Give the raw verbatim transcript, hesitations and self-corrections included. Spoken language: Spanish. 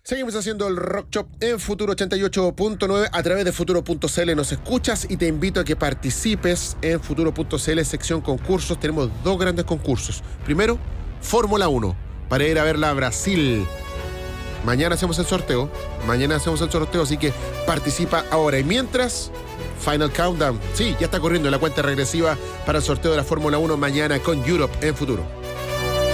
Seguimos haciendo el Rock Shop en Futuro ochenta y ocho punto nueve. A través de Futuro punto c l nos escuchas y te invito a que participes en Futuro punto c l, sección concursos. Tenemos dos grandes concursos. Primero, Fórmula uno, para ir a verla a Brasil. Mañana hacemos el sorteo. Mañana hacemos el sorteo, así que participa ahora. Y mientras, Final Countdown. Sí, ya está corriendo la cuenta regresiva para el sorteo de la Fórmula uno mañana con Europe en Futuro.